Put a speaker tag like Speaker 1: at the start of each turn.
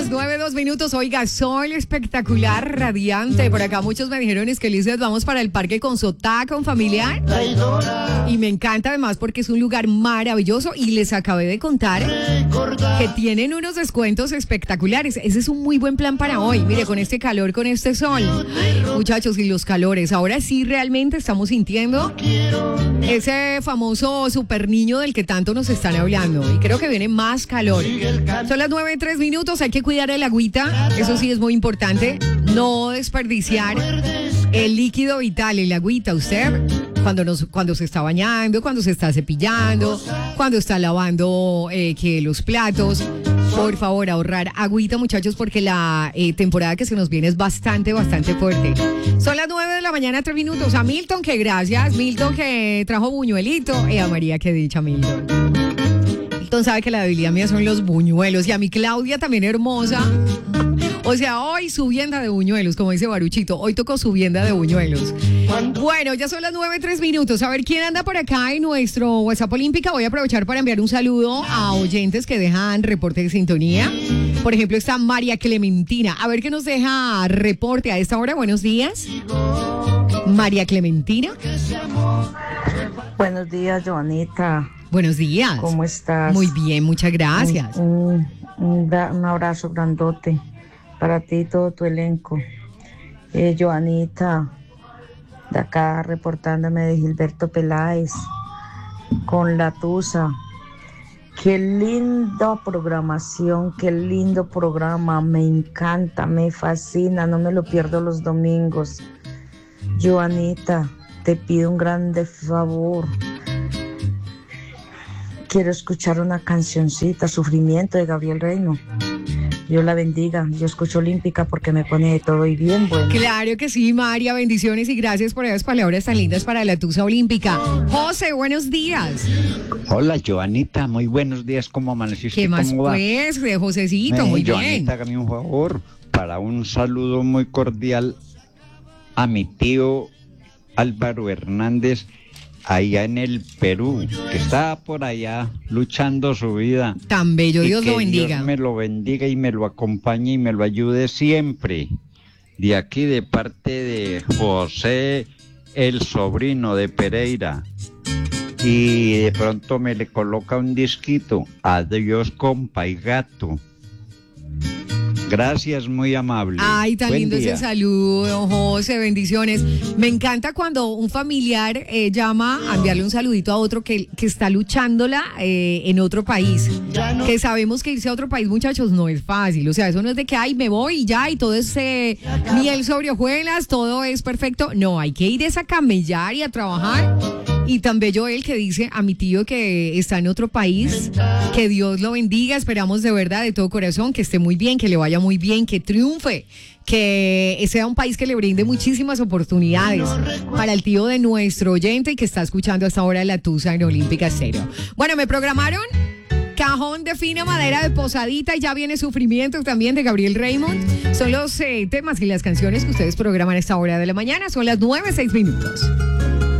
Speaker 1: las 9:02. Oiga, sol espectacular, radiante. Por acá muchos me dijeron, es que Lizeth, vamos para el parque con Sotá, con familiar. Y me encanta además porque es un lugar maravilloso y les acabé de contar que tienen unos descuentos espectaculares. Ese es un muy buen plan para hoy. Mire, con este calor, con este sol. Muchachos, y los calores. Ahora sí realmente estamos sintiendo ese famoso super niño del que tanto nos están hablando. Y creo que viene más calor. Son las 9:03. Hay que cuidar el agüita. Eso sí es muy importante. No desperdiciar el líquido vital, el agüita. Usted, cuando se está bañando, cuando se está cepillando, cuando está lavando los platos. Por favor, ahorrar agüita, muchachos, porque la temporada que se nos viene es bastante fuerte. Son las 9:03. A Milton, que gracias. Milton, que trajo buñuelito. A María, que dicha, Milton. Milton sabe que la debilidad mía son los buñuelos. Y a mi Claudia, también hermosa. O sea, hoy subienda de buñuelos, como dice Baruchito. Hoy tocó subienda de buñuelos. Bueno, ya son las 9:03. A ver quién anda por acá en nuestro WhatsApp Olímpica. Voy a aprovechar para enviar un saludo a oyentes que dejan reporte de sintonía. Por ejemplo, está María Clementina. A ver qué nos deja reporte a esta hora. Buenos días. María Clementina.
Speaker 2: Buenos días, Joanita.
Speaker 1: Buenos días.
Speaker 2: ¿Cómo estás?
Speaker 1: Muy bien, muchas gracias.
Speaker 2: Un abrazo grandote para ti y todo tu elenco. Joanita, de acá reportándome de Gilberto Peláez con La Tusa. Qué linda programación, qué lindo programa, me encanta, me fascina, no me lo pierdo los domingos. Joanita, te pido un grande favor. Quiero escuchar una cancioncita, Sufrimiento, de Gabriel Reino. Dios la bendiga. Yo escucho Olímpica porque me pone de todo y bien bueno.
Speaker 1: Claro que sí, María. Bendiciones y gracias por esas palabras tan lindas para la Tusa Olímpica. José, buenos días.
Speaker 3: Hola, Joanita. Muy buenos días. ¿Cómo amaneciste?
Speaker 1: ¿Qué más
Speaker 3: ¿Cómo va?
Speaker 1: pues, de Josecito? Muy
Speaker 3: Joanita,
Speaker 1: bien.
Speaker 3: hágame un favor para un saludo muy cordial a mi tío Álvaro Hernández, allá en el Perú, que está por allá luchando su vida.
Speaker 1: Tan bello, Dios
Speaker 3: que
Speaker 1: lo bendiga.
Speaker 3: Dios me lo bendiga y me lo acompañe y me lo ayude siempre. De aquí, de parte de José, el sobrino de Pereira. Y de pronto me le coloca un disquito. Adiós, compa y gato. Gracias, muy amable.
Speaker 1: Ay, tan
Speaker 3: Buen
Speaker 1: lindo
Speaker 3: día.
Speaker 1: ese saludo, José, bendiciones. Me encanta cuando un familiar llama a enviarle un saludito a otro que está luchándola en otro país. Que sabemos que irse a otro país, muchachos, no es fácil. O sea, eso no es de que, ay, me voy y ya, y todo es miel sobre hojuelas, todo es perfecto. No, hay que ir a camellar y a trabajar. Y tan bello él que dice a mi tío que está en otro país, que Dios lo bendiga, esperamos de verdad, de todo corazón, que esté muy bien, que le vaya muy bien, que triunfe, que sea un país que le brinde muchísimas oportunidades para el tío de nuestro oyente y que está escuchando hasta ahora La Tusa en Olímpica Estéreo. Bueno, me programaron Cajón de Fina Madera de Posadita y ya viene Sufrimiento también de Gabriel Raymond. Son los temas y las canciones que ustedes programan a esta hora de la mañana, son las 9:06.